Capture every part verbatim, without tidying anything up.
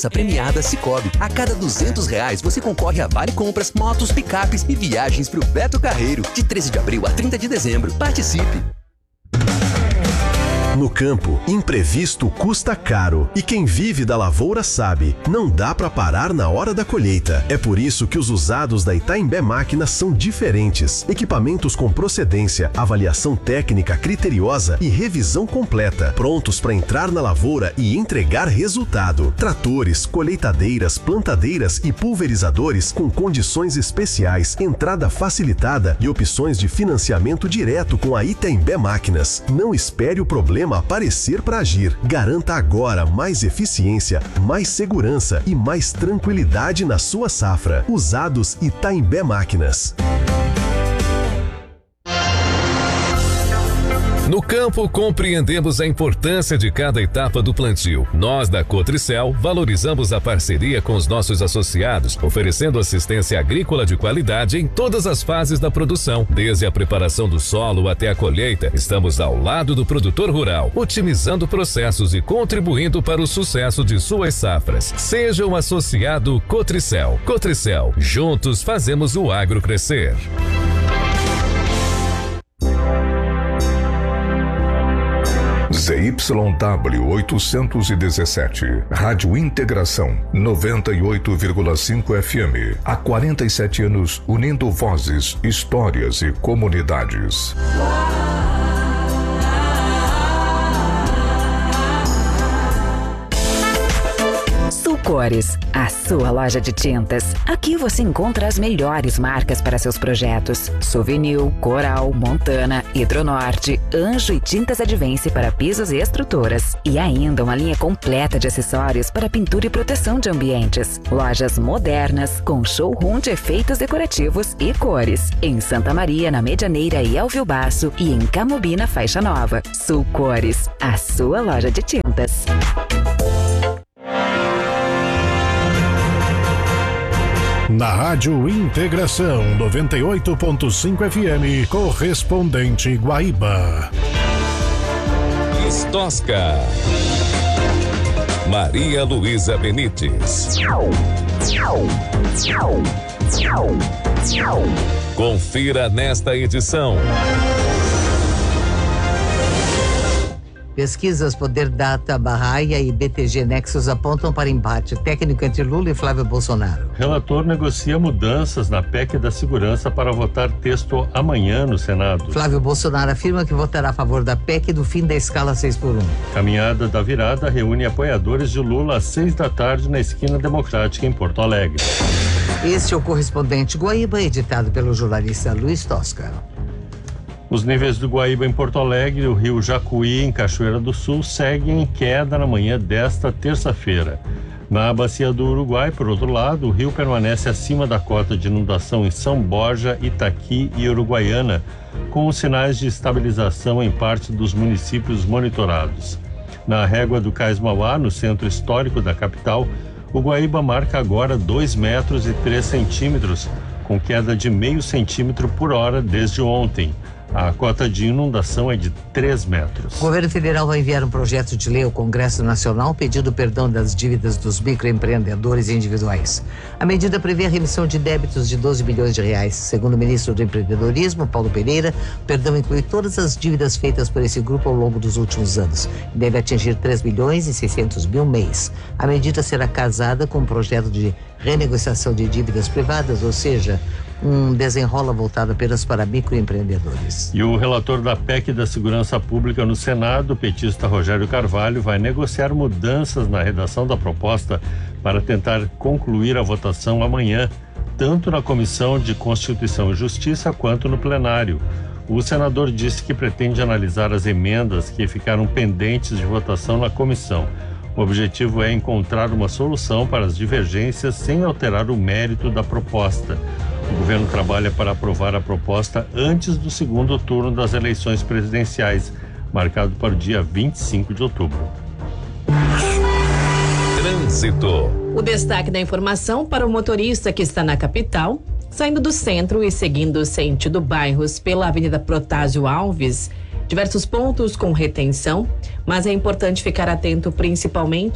Premiada Cicobi. A cada duzentos reais você concorre a vale compras, motos, picapes e viagens pro Beto Carreiro. De treze de abril a trinta de dezembro. Participe! No campo, imprevisto custa caro. E quem vive da lavoura sabe, não dá para parar na hora da colheita. É por isso que os usados da Itaimbé Máquinas são diferentes. Equipamentos com procedência, avaliação técnica criteriosa e revisão completa. Prontos para entrar na lavoura e entregar resultado. Tratores, colheitadeiras, plantadeiras e pulverizadores com condições especiais, entrada facilitada e opções de financiamento direto com a Itaimbé Máquinas. Não espere o problema aparecer para agir. Garanta agora mais eficiência, mais segurança e mais tranquilidade na sua safra. Usados Itaimbé Máquinas. No campo, compreendemos a importância de cada etapa do plantio. Nós, da Cotricel, valorizamos a parceria com os nossos associados, oferecendo assistência agrícola de qualidade em todas as fases da produção. Desde a preparação do solo até a colheita, estamos ao lado do produtor rural, otimizando processos e contribuindo para o sucesso de suas safras. Seja um associado Cotricel. Cotricel, juntos fazemos o agro crescer. Z Y W oitocentos e dezessete, Rádio Integração, noventa e oito vírgula cinco F M. Há quarenta e sete anos, unindo vozes, histórias e comunidades. Sulcores, a sua loja de tintas. Aqui você encontra as melhores marcas para seus projetos. Souvenir, Coral, Montana, Hidronorte, Anjo e Tintas Advance para pisos e estruturas. E ainda uma linha completa de acessórios para pintura e proteção de ambientes. Lojas modernas, com showroom de efeitos decorativos e cores. Em Santa Maria, na Medianeira e Elvio Basso e em Camobi, na Faixa Nova. Sulcores, a sua loja de tintas. Na Rádio Integração noventa e oito ponto cinco F M, correspondente Guaíba. Tosca. Maria Luísa Benites. Confira nesta edição. Pesquisas Poder Data, Barraia e B T G Nexus apontam para embate técnico entre Lula e Flávio Bolsonaro. Relator negocia mudanças na P E C da Segurança para votar texto amanhã no Senado. Flávio Bolsonaro afirma que votará a favor da P E C do fim da escala seis por um. Caminhada da Virada reúne apoiadores de Lula às seis da tarde na Esquina Democrática, em Porto Alegre. Este é o correspondente Guaíba, editado pelo jornalista Luiz Tosca. Os níveis do Guaíba em Porto Alegre e o rio Jacuí, em Cachoeira do Sul, seguem em queda na manhã desta terça-feira. Na bacia do Uruguai, por outro lado, o rio permanece acima da cota de inundação em São Borja, Itaqui e Uruguaiana, com sinais de estabilização em parte dos municípios monitorados. Na régua do Cais Mauá, no centro histórico da capital, o Guaíba marca agora dois metros e três centímetros, com queda de meio centímetro por hora desde ontem. A cota de inundação é de três metros. O governo federal vai enviar um projeto de lei ao Congresso Nacional pedindo perdão das dívidas dos microempreendedores individuais. A medida prevê a remissão de débitos de doze bilhões de reais. Segundo o ministro do Empreendedorismo, Paulo Pereira, o perdão inclui todas as dívidas feitas por esse grupo ao longo dos últimos anos. Deve atingir três bilhões e seiscentos mil mês. A medida será casada com um projeto de renegociação de dívidas privadas, ou seja, um desenrola voltado apenas para microempreendedores. E o relator da P E C da Segurança Pública no Senado, o petista Rogério Carvalho, vai negociar mudanças na redação da proposta para tentar concluir a votação amanhã, tanto na Comissão de Constituição e Justiça quanto no plenário. O senador disse que pretende analisar as emendas que ficaram pendentes de votação na comissão. O objetivo é encontrar uma solução para as divergências sem alterar o mérito da proposta. O governo trabalha para aprovar a proposta antes do segundo turno das eleições presidenciais, marcado para o dia vinte e cinco de outubro. Trânsito. O destaque da informação para o motorista que está na capital, saindo do centro e seguindo sentido bairros pela Avenida Protásio Alves. Diversos pontos com retenção, mas é importante ficar atento principalmente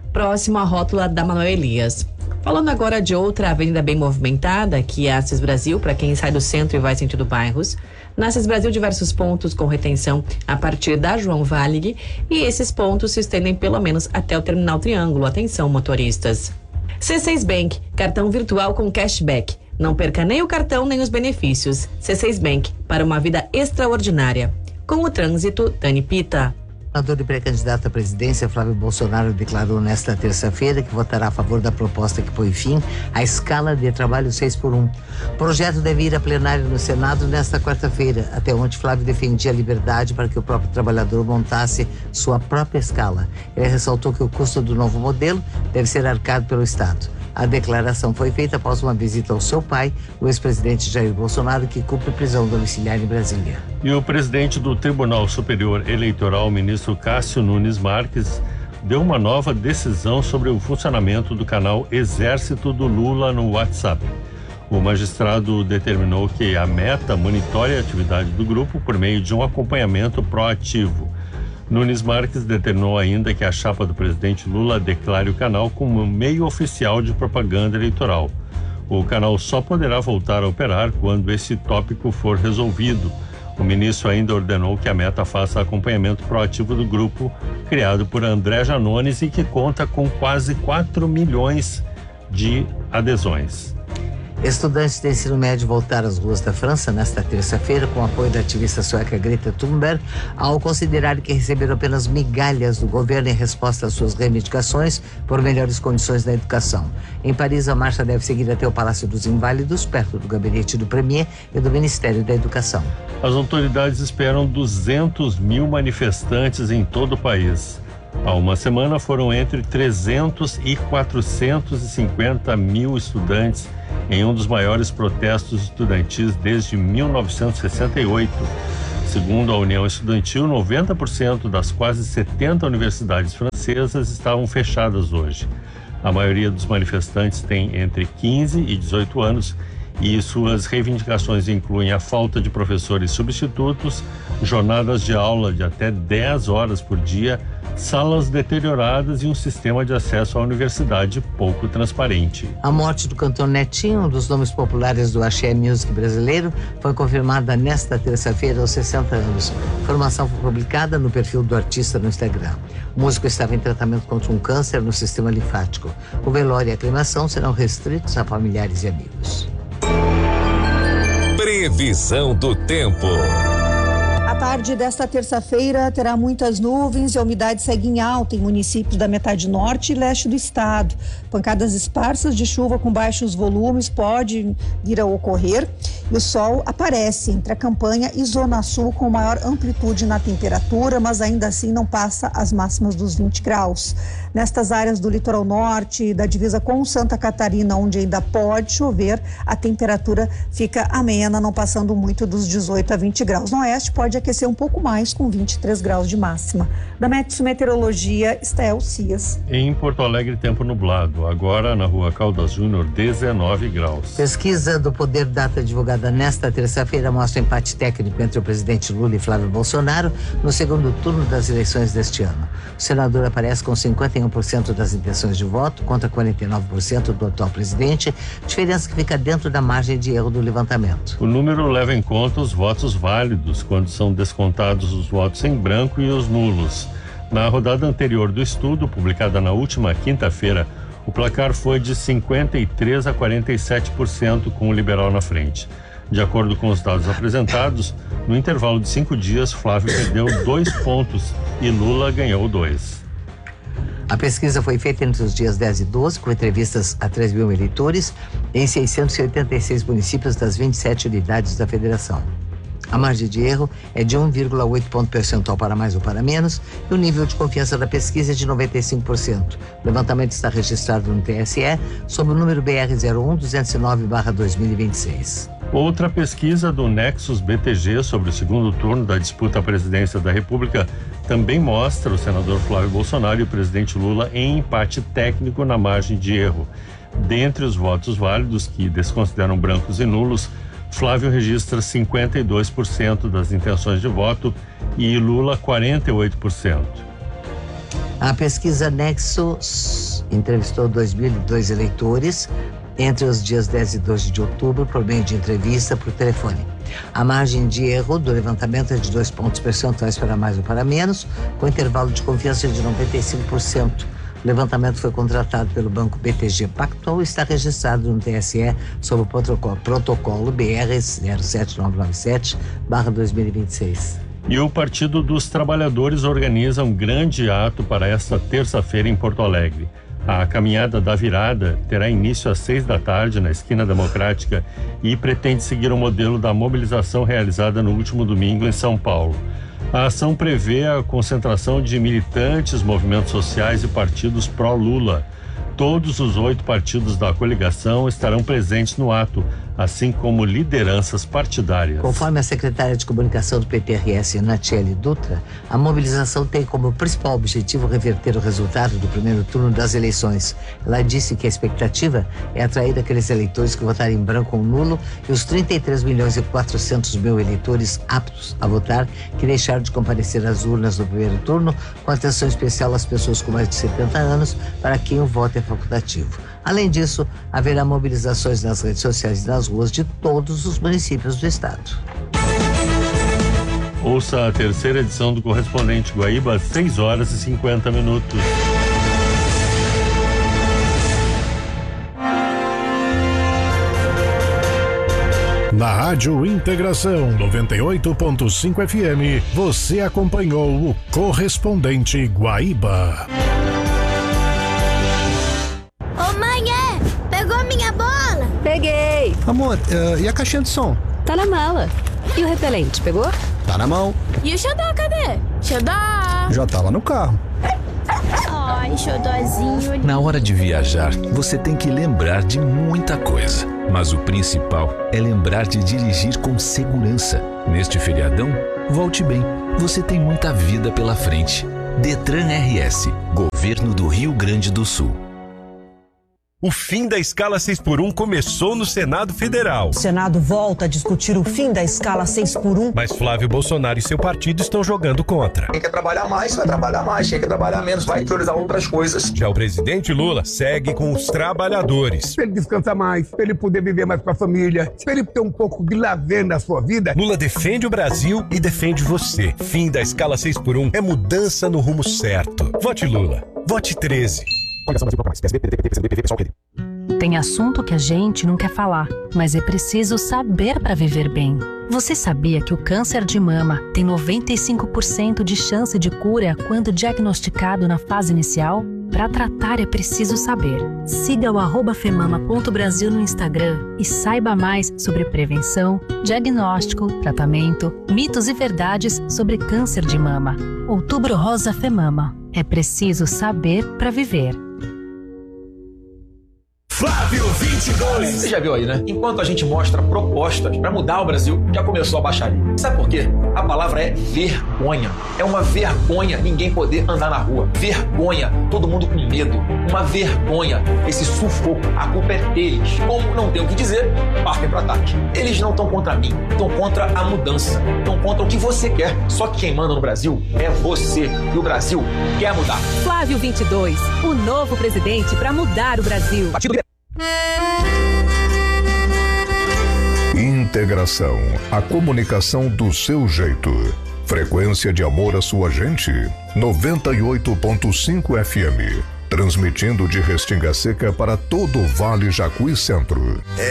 próximo à rótula da Manuel Elias. Falando agora de outra avenida bem movimentada, que é a Assis Brasil, para quem sai do centro e vai sentido bairros. Na Assis Brasil, diversos pontos com retenção a partir da João Valig, e esses pontos se estendem pelo menos até o Terminal Triângulo. Atenção, motoristas. C seis Bank, cartão virtual com cashback. Não perca nem o cartão nem os benefícios. C seis Bank, para uma vida extraordinária. Com o trânsito, Dani Pita. O senador e pré-candidato à presidência, Flávio Bolsonaro, declarou nesta terça-feira que votará a favor da proposta que põe fim à escala de trabalho seis por um. O projeto deve ir a plenário no Senado nesta quarta-feira. Até ontem, Flávio defendia a liberdade para que o próprio trabalhador montasse sua própria escala. Ele ressaltou que o custo do novo modelo deve ser arcado pelo Estado. A declaração foi feita após uma visita ao seu pai, o ex-presidente Jair Bolsonaro, que cumpre prisão domiciliar em Brasília. E o presidente do Tribunal Superior Eleitoral, ministro Cássio Nunes Marques, deu uma nova decisão sobre o funcionamento do canal Exército do Lula no WhatsApp. O magistrado determinou que a Meta monitore a atividade do grupo por meio de um acompanhamento proativo. Nunes Marques determinou ainda que a chapa do presidente Lula declare o canal como meio oficial de propaganda eleitoral. O canal só poderá voltar a operar quando esse tópico for resolvido. O ministro ainda ordenou que a Meta faça acompanhamento proativo do grupo, criado por André Janones e que conta com quase quatro milhões de adesões. Estudantes de ensino médio voltaram às ruas da França nesta terça-feira com o apoio da ativista sueca Greta Thunberg, ao considerar que receberam apenas migalhas do governo em resposta às suas reivindicações por melhores condições na educação. Em Paris, a marcha deve seguir até o Palácio dos Inválidos, perto do gabinete do Premier e do Ministério da Educação. As autoridades esperam duzentos mil manifestantes em todo o país. Há uma semana foram entre trezentos e quatrocentos e cinquenta mil estudantes em um dos maiores protestos estudantis desde mil novecentos e sessenta e oito. Segundo a União Estudantil, noventa por cento das quase setenta universidades francesas estavam fechadas hoje. A maioria dos manifestantes tem entre quinze e dezoito anos e suas reivindicações incluem a falta de professores substitutos, jornadas de aula de até dez horas por dia, salas deterioradas e um sistema de acesso à universidade pouco transparente. A morte do cantor Netinho, um dos nomes populares do axé music brasileiro, foi confirmada nesta terça-feira aos sessenta anos. A informação foi publicada no perfil do artista no Instagram. O músico estava em tratamento contra um câncer no sistema linfático. O velório e a cremação serão restritos a familiares e amigos. Previsão do tempo. A tarde desta terça-feira terá muitas nuvens e a umidade segue em alta em municípios da metade norte e leste do estado. Pancadas esparsas de chuva com baixos volumes podem vir a ocorrer e o sol aparece entre a Campanha e Zona Sul com maior amplitude na temperatura, mas ainda assim não passa as máximas dos vinte graus. Nestas áreas do litoral norte, da divisa com Santa Catarina, onde ainda pode chover, a temperatura fica amena, não passando muito dos dezoito a vinte graus. No oeste pode aquecer um pouco mais, com vinte e três graus de máxima. Da Metsu Meteorologia, Estel Cias. Em Porto Alegre, tempo nublado. Agora, na rua Caldas Júnior, dezenove graus. Pesquisa do Poder Data divulgada nesta terça-feira mostra empate técnico entre o presidente Lula e Flávio Bolsonaro no segundo turno das eleições deste ano. O senador aparece com cinquenta e um por cento das intenções de voto contra quarenta e nove por cento do atual presidente, diferença que fica dentro da margem de erro do levantamento. O número leva em conta os votos válidos, quando são descontados os votos em branco e os nulos. Na rodada anterior do estudo, publicada na última quinta-feira, o placar foi de cinquenta e três a quarenta e sete por cento, com o liberal na frente. De acordo com os dados apresentados, no intervalo de cinco dias, Flávio perdeu dois pontos e Lula ganhou dois. A pesquisa foi feita entre os dias dez e doze, com entrevistas a três mil eleitores em seiscentos e oitenta e seis municípios das vinte e sete unidades da federação. A margem de erro é de um vírgula oito ponto percentual para mais ou para menos e o nível de confiança da pesquisa é de noventa e cinco por cento. O levantamento está registrado no T S E sob o número B R zero um duzentos e nove barra dois mil e vinte e seis. Outra pesquisa do Nexus B T G sobre o segundo turno da disputa à presidência da República também mostra o senador Flávio Bolsonaro e o presidente Lula em empate técnico na margem de erro. Dentre os votos válidos, que desconsideram brancos e nulos, Flávio registra cinquenta e dois por cento das intenções de voto e Lula quarenta e oito por cento. A pesquisa Nexus entrevistou dois mil e dois eleitores entre os dias dez e doze de outubro por meio de entrevista por telefone. A margem de erro do levantamento é de dois pontos percentuais para mais ou para menos, com intervalo de confiança de noventa e cinco por cento. O levantamento foi contratado pelo banco B T G Pactual e está registrado no T S E sob o protocolo, protocolo B R zero sete nove nove sete barra dois mil e vinte e seis. E o Partido dos Trabalhadores organiza um grande ato para esta terça-feira em Porto Alegre. A caminhada da virada terá início às seis da tarde na Esquina Democrática e pretende seguir o modelo da mobilização realizada no último domingo em São Paulo. A ação prevê a concentração de militantes, movimentos sociais e partidos pró-Lula. Todos os oito partidos da coligação estarão presentes no ato, assim como lideranças partidárias. Conforme a secretária de comunicação do P T R S, Natiele Dutra, a mobilização tem como principal objetivo reverter o resultado do primeiro turno das eleições. Ela disse que a expectativa é atrair aqueles eleitores que votaram em branco ou nulo e os trinta e três milhões e quatrocentos mil eleitores aptos a votar que deixaram de comparecer às urnas no primeiro turno, com atenção especial às pessoas com mais de setenta anos, para quem o voto é facultativo. Além disso, haverá mobilizações nas redes sociais e nas ruas de todos os municípios do estado. Ouça a terceira edição do Correspondente Guaíba às seis horas e cinquenta minutos. Na Rádio Integração noventa e oito ponto cinco F M, você acompanhou o Correspondente Guaíba. Peguei! Amor, uh, e a caixinha de som? Tá na mala. E o repelente, pegou? Tá na mão. E o xodó, cadê? Xodó! Já tá lá no carro. Ai, xodózinho. Na hora de viajar, você tem que lembrar de muita coisa. Mas o principal é lembrar de dirigir com segurança. Neste feriadão, volte bem. Você tem muita vida pela frente. Detran R S, Governo do Rio Grande do Sul. O fim da escala seis por um começou no Senado Federal. O Senado volta a discutir o fim da escala seis por um. Mas Flávio Bolsonaro e seu partido estão jogando contra. Quem quer trabalhar mais, vai trabalhar mais. Quem quer trabalhar menos, vai priorizar outras coisas. Já o presidente Lula segue com os trabalhadores. Pra ele descansar mais, pra ele poder viver mais com a família, pra ele ter um pouco de lazer na sua vida. Lula defende o Brasil e defende você. Fim da escala seis por um é mudança no rumo certo. Vote Lula. Vote treze. Tem assunto que a gente não quer falar, mas é preciso saber para viver bem. Você sabia que o câncer de mama tem noventa e cinco por cento de chance de cura quando diagnosticado na fase inicial? Para tratar é preciso saber. Siga o arroba femama ponto brasil no Instagram e saiba mais sobre prevenção, diagnóstico, tratamento, mitos e verdades sobre câncer de mama. Outubro Rosa Femama. É preciso saber para viver. Flávio vinte e dois. Você já viu aí, né? Enquanto a gente mostra propostas para mudar o Brasil, já começou a baixaria. Sabe por quê? A palavra é vergonha. É uma vergonha ninguém poder andar na rua. Vergonha, todo mundo com medo. Uma vergonha, esse sufoco. A culpa é deles. Como não tem o que dizer, partem para ataque. Eles não estão contra mim, estão contra a mudança. Estão contra o que você quer. Só que quem manda no Brasil é você. E o Brasil quer mudar. Flávio vinte e dois, o novo presidente para mudar o Brasil. Partido Integração, a comunicação do seu jeito. Frequência de amor à sua gente, noventa e oito ponto cinco F M. Transmitindo de Restinga Seca para todo o Vale Jacuí Centro.